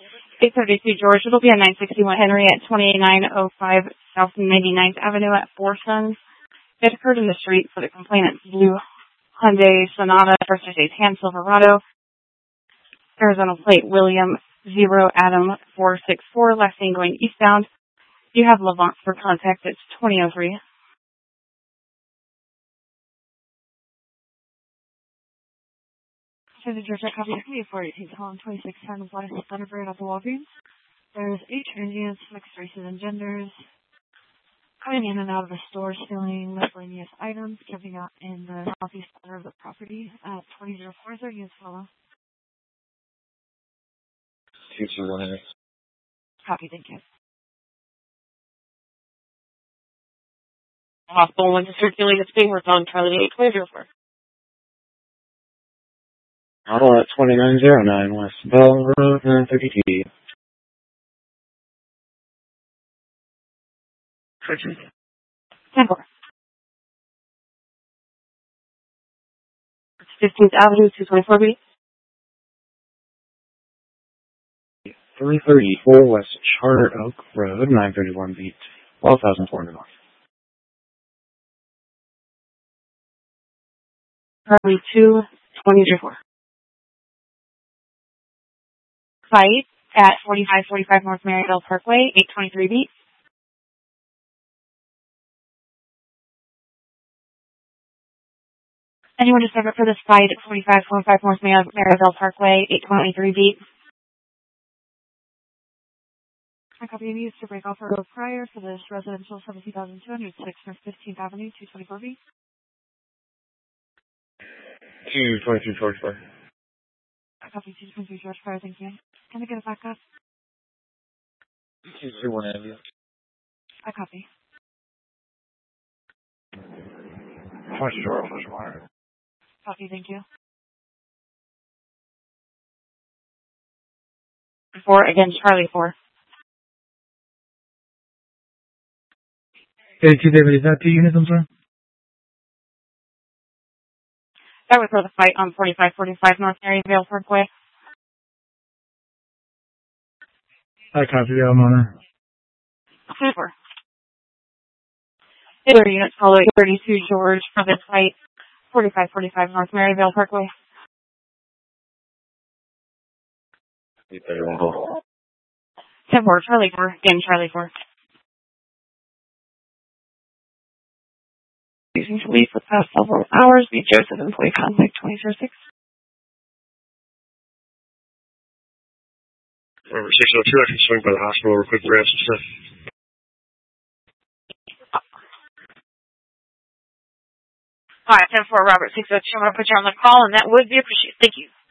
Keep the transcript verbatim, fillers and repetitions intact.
eight thirty-two George. It'll be on nine sixty-one Henry at twenty-nine oh five South ninety-ninth Avenue at Four Sons. It occurred in the street for the complainant's blue Hyundai Sonata, first state Han Silverado, Arizona plate William zero Adam four six four, last name going eastbound. You have Levant for contact. It's twenty oh three. So the Georgia copy of three four eighteen Holland twenty-six Town West Thunderbird at the Walgreens. There's eight transients, mixed races and genders, coming in and out of the store, stealing miscellaneous items, camping out in the southeast corner of the property at twenty oh four. Is there units follow? two two one Henry. Copy, thank you. Hospital went to circulate its papers on Charlie eight twenty oh four. Auto at twenty-nine oh nine West Bell Road, nine thirty T. ten four. It's fifteenth Avenue, two twenty-four B. three thirty-four West Charter Oak Road, nine thirty-one B. twelve thousand four hundred north. Charlie two twenty oh four. Site at forty-five forty-five North Maryville Parkway, eight twenty-three B. Anyone to serve it for this site at forty-five forty-five North Maryville Parkway, eight twenty-three B. I copy and use to break off a road prior for this residential seventeen thousand two hundred six North fifteenth Avenue, two twenty-four B. two twenty-two George Fire. I copy two twenty-two George Fire, thank you. Can I get it back up? two three one Avenue. I copy. Flush door, flush water. Copy, thank you. Four against Charlie four. Hey, two David, is that two units, I'm sorry? That was for the fight on forty-five forty-five North Maryville Parkway. I copy, yeah, I'm on it. Four. Other units follow eight thirty-two George for this fight, forty-five forty-five North Maryville Parkway. eight thirty-one Gold. ten four, Charlie four, again Charlie four. Using police for the past several hours, be Joseph, employee contact twenty oh six. Robert six oh two, I can swing by the hospital real quick, grab some stuff. Alright, ten four, Robert six oh two, I'm going to put you on the call, and that would be appreciated. Thank you.